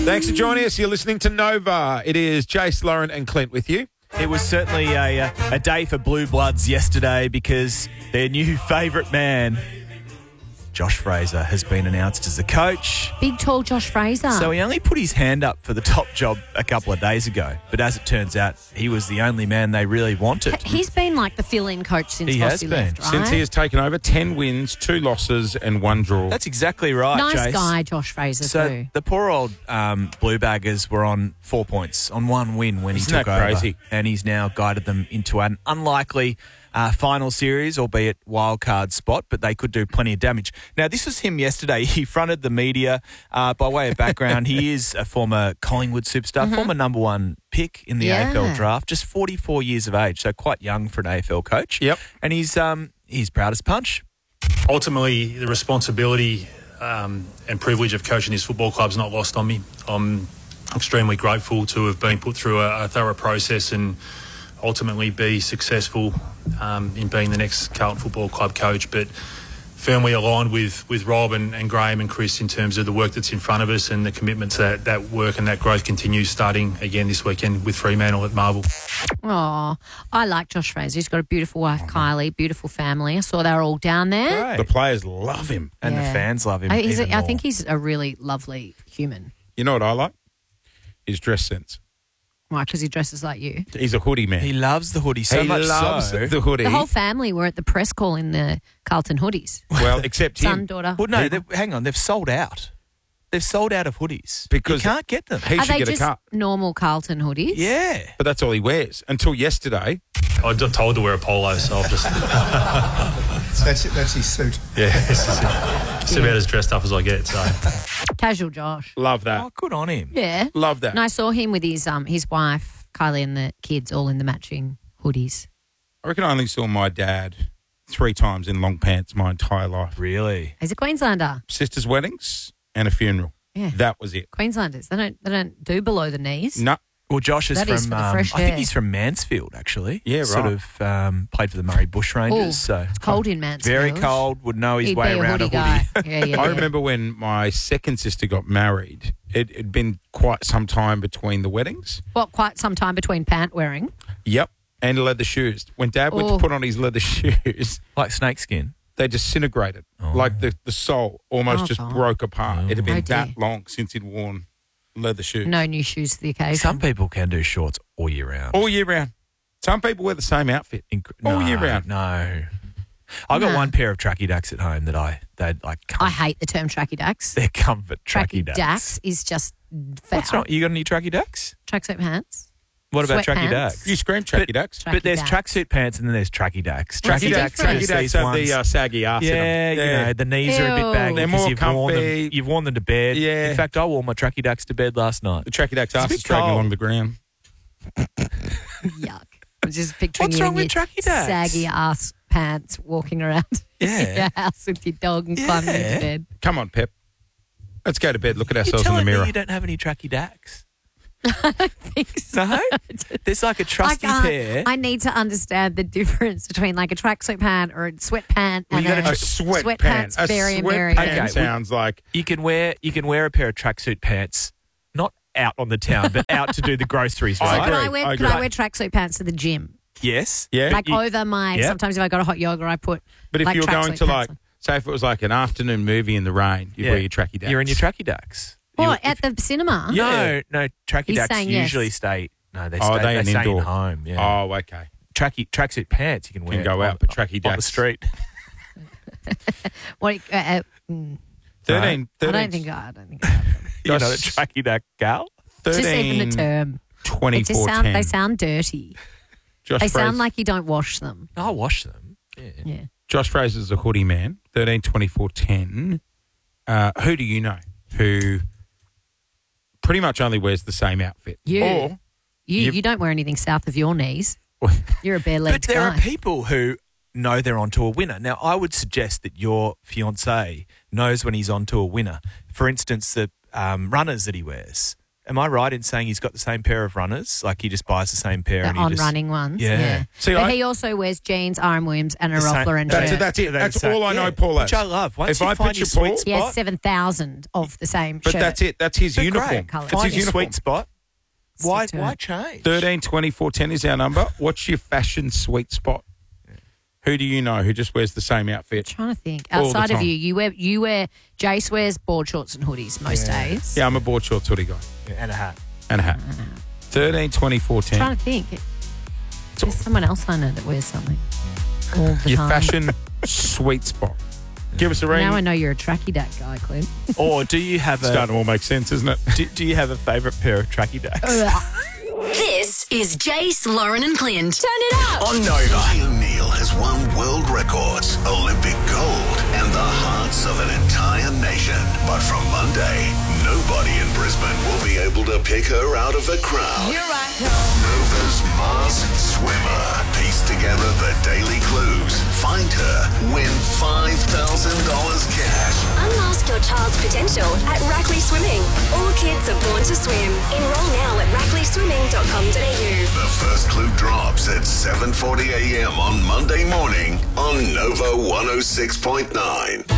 Thanks for joining us. You're listening to Nova. It is Jace, Lauren and Clint with you. It was certainly a day for Blue Bloods yesterday because their new favourite man, Josh Fraser, has been announced as the coach. Big, tall Josh Fraser. So he only put his hand up for the top job a couple of days ago. But as it turns out, he was the only man they really wanted. He's been like the fill-in coach since Rossi left, right? Since he has taken over, 10 wins, 2 losses and 1 draw. That's exactly right, Nice Jace. guy, Josh Fraser, So too. the poor old Blue Baggers were on 4 points on 1 win when Isn't he took that over. crazy? And he's now guided them into an unlikely final series, albeit wild card spot, but they could do plenty of damage. Now, this was him yesterday. He fronted the media. By way of background, he is a former Collingwood superstar, former number 1 pick in the AFL draft, just 44 years of age, so quite young for an AFL coach. Yep. And he's proud as punch. Ultimately, the responsibility and privilege of coaching this football club is not lost on me. I'm extremely grateful to have been put through a thorough process and ultimately be successful in being the next Carlton Football Club coach, but firmly aligned with Rob and Graham and Chris in terms of the work that's in front of us and the commitments that work and that growth continues starting again this weekend with Fremantle at Marvel. Oh, I like Josh Fraser. He's got a beautiful wife, Kylie, beautiful family. I saw they were all down there. Great. The players love him. And the fans love him. I think he's a really lovely human. You know what I like? His dress sense. Why? Because he dresses like you. He's a hoodie man. He loves the hoodie so he much loves so. the hoodie. The whole family were at the press call in the Carlton hoodies. Well, except Son, him. daughter. Well, no, hang on. They've sold out. They've sold out of hoodies. Because you can't get them. He Are should they get a just cut. normal Carlton hoodies? Yeah. But that's all he wears. Until yesterday. I got told to wear a polo, so I've just... That's his suit. Yeah, it's about as dressed up as I get, so... Casual Josh. Love that. Oh, good on him. Yeah. Love that. And I saw him with his wife, Kylie, and the kids all in the matching hoodies. I reckon I only saw my dad 3 times in long pants my entire life. Really? He's a Queenslander. Sisters' weddings and a funeral. Yeah. That was it. Queenslanders. They don't do below the knees. No. Well, Josh is That from, is for the fresh I think air. he's from Mansfield, actually. Yeah, Sort right. of played for the Murray Bushrangers. Ooh, So it's cold in Mansfield. very cold, would know his He'd way be around a hoodie. guy. Yeah. I remember when my second sister got married, it'd been quite some time between the weddings. What, quite some time between pant wearing? Yep. And leather shoes. When Dad went Oh. to put on his leather shoes, Like snakeskin. they disintegrated. Like the sole almost Oh, just God. broke apart. It had been Oh, dear. that long since he'd worn leather shoes. No new shoes for the occasion. Some people can do shorts all year round. All year round. Some people wear the same outfit. all year round. No. I got No. one pair of tracky dacks at home that they'd like. I hate the term tracky dacks. They're comfort tracky Tracky dacks. dacks is just foul. What's wrong? You got any tracky dacks? Tracksuit pants. What about tracky Sweatpants. dacks? You scream tracky dacks. Tracky But there's dacks. tracksuit pants and then there's tracky dacks. What's the Tracky difference? is Tracky these dacks have ones. the saggy ass in Yeah, them. you know, the knees are a bit Ew. baggy They're because more you've worn comfy. them. You've worn them to bed. Yeah. In fact, I wore my tracky dacks to bed last night. The tracky dacks It's a ass bit is dragging cold. along the ground. Yuck. I'm just picturing What's you wrong in with your tracky dacks? saggy ass pants walking around Yeah. your house with your dog and climbing into Yeah. bed. Come on, Pep. Let's go to bed. Look at You're ourselves in the telling me mirror. you don't have any tracky dacks? Think so. No? There's like a trusty pair. I need to understand the difference between like a tracksuit pant or a sweatpant Well, and you gotta a A sweatpants. sweatpants. A Very, very sweatpants Okay, sounds like You can wear a pair of tracksuit pants, not out on the town, but out to do the groceries, So right? could agree. I wear I could I agree. wear tracksuit pants to the gym? Yes. yeah. Like you- over my yeah. sometimes if I got a hot yoga I put But if like you were going tracksuit to pants like, on. say if it was like an afternoon movie in the rain, you'd wear your tracky dacks. You're in your tracky dacks. What, at the cinema? Yeah. No, tracky He's dacks saying yes. usually stay. No, they Oh, stay. they They an stay indoor. in home. Yeah. Oh, okay. Tracksuit pants you can wear. Can go on- out, but tracky on the dacks. street. What, 13. I don't think I have them. You're not a Just- tracky dack gal. Just even the 13, term. It 24, just 10. they sound dirty. Josh They Fraser, sound like you don't wash them. I'll wash them. Yeah. Yeah. Josh Fraser's a hoodie man. 13, 24, 10. Who do you know who pretty much only wears the same outfit? You. Or You don't wear anything south of your knees. You're a But bare-legged there guy. are people who know they're onto a winner. Now, I would suggest that your fiancé knows when he's onto a winner. For instance, the runners that he wears. Am I right in saying he's got the same pair of runners? Like he just buys the same pair? The and he on-running ones. Yeah. Yeah. See, but he also wears jeans, RM Williams, and a Roffler and That's shirt. it. That's it. They're That's the same. all I know, Yeah, Paul. which I love. Once If you I find picture your sweet Paul- spot, He has 7,000 of the same But shirt. that's it. That's his they're uniform. great. Colours. It's Find his your uniform. sweet spot. Stick Why to why it. change? 13 24 10 is our number. What's your fashion sweet spot? Who do you know who just wears the same outfit? I'm trying to think. All the Outside of time. you wear Jace wears board shorts and hoodies most days. Yeah, I'm a board shorts hoodie guy Yeah, and a hat. and a hat. 13 24 I'm 10. trying to think. There's someone else I know that wears something all the Your time. fashion sweet spot. Give us a ring. Now I know you're a tracky dat guy, Clint. Or do you have It's starting to all make sense, isn't it? do you have a favourite pair of tracky dacks? This is Jace, Lauren and Clint. Turn it up. On Nova. O'Neill has won world records, Olympic gold, and the hearts of an entire nation. But from Monday, nobody in Brisbane will be able to pick her out of the crowd. You're right. Nova's masked swimmer. Piece together the daily clues. Find her. Win $5,000 cash. Unmask your child's potential at Rackley Swimming. All kids are born to swim. Enroll now at rackleyswimming.com.au. The first clue drops at 7:40 a.m. on Monday morning on Nova 106.9.